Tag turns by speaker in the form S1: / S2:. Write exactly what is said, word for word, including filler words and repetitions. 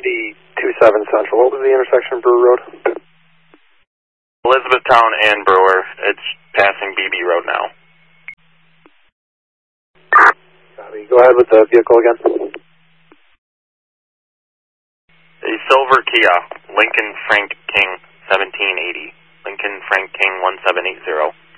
S1: two seven Central. What was the intersection, Brewer Road?
S2: Elizabethtown and Brewer. It's passing B B Road now.
S1: Copy. Go ahead with the vehicle again.
S2: A silver Kia, Lincoln Frank King, seventeen eighty. Lincoln Frank King, one seven eight zero.